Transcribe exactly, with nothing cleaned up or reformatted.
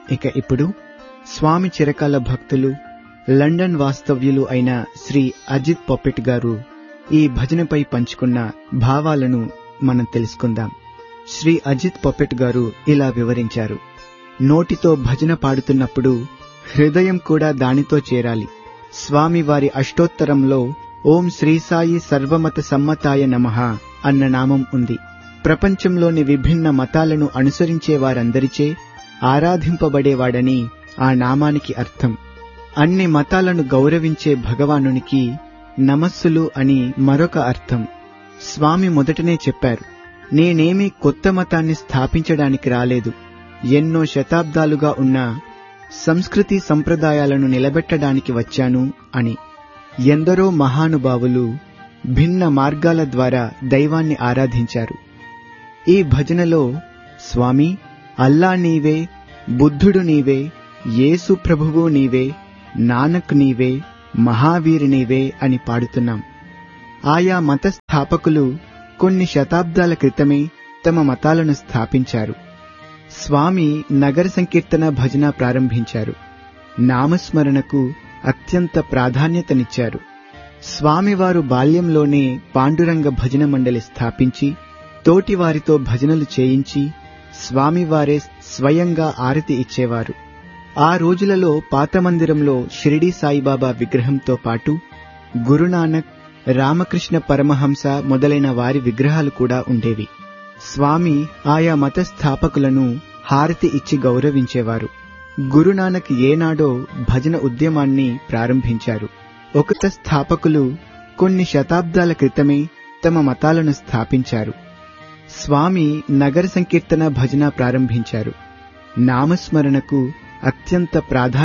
ఇక ఇప్పుడు స్వామి చిరకాల భక్తులు, లండన్ వాస్తవ్యులు అయిన శ్రీ అజిత్ పొప్పెట్ గారు ఈ భజనపై పంచుకున్న భావాలను మనం తెలుసుకుందాం. శ్రీ అజిత్ పొప్పెట్ గారు ఇలా వివరించారు. నోటితో భజన పాడుతున్నప్పుడు హృదయం కూడా దానితో చేరాలి. స్వామి వారి అష్టోత్తరంలో ఓం శ్రీ సాయి సర్వమత సమ్మతాయ నమః అన్న నామం ఉంది. ప్రపంచంలోని విభిన్న మతాలను అనుసరించే వారందరిచే ఆరాధింపబడేవాడని ఆ నామానికి అర్థం. అన్ని మతాలను గౌరవించే భగవానునికి నమస్సులు అని మరొక అర్థం. స్వామి మొదటనే చెప్పారు, నేనేమీ కొత్త మతాన్ని స్థాపించడానికి రాలేదు, ఎన్నో శతాబ్దాలుగా ఉన్న సంస్కృతి సంప్రదాయాలను నిలబెట్టడానికి వచ్చాను అని. ఎందరో మహానుభావులు భిన్న మార్గాల ద్వారా దైవాన్ని ఆరాధించారు. ఈ భజనలో స్వామి అల్లా నీవే, బుద్ధుడు నీవే, యేసు ప్రభువు నీవే, నానక్ నీవే, మహావీర్ నీవే అని పాడుతున్నాం. ఆయా మత స్థాపకులు కొన్ని శతాబ్దాల క్రితమే తమ మతాలను స్థాపించారు. స్వామి నగర సంకీర్తన భజన ప్రారంభించారు. నామస్మరణకు అత్యంత ప్రాధాన్యతనిచ్చారు. స్వామివారు బాల్యంలోనే పాండురంగ భజన మండలి స్థాపించి తోటివారితో భజనలు చేయించి స్వామివారే స్వయంగా ఆరతి ఇచ్చేవారు. ఆ రోజులలో పాత మందిరంలో షిరిడీ సాయిబాబా విగ్రహంతో పాటు గురునానక్, రామకృష్ణ పరమహంస మొదలైన వారి విగ్రహాలు కూడా ఉండేవి. స్వామి ఆయా మత స్థాపకులను హారతి ఇచ్చి గౌరవించేవారు. గురునానక్ ఏనాడో భజన ఉద్యమాన్ని ప్రారంభించారు. ఒక స్థాపకులు కొన్ని శతాబ్దాల క్రితమే తమ మతాలను స్థాపించారు. స్వామి నగర సంకీర్తన భజన ప్రారంభించారు. నామస్మరణకు అత్యంత ప్రాధాన్యత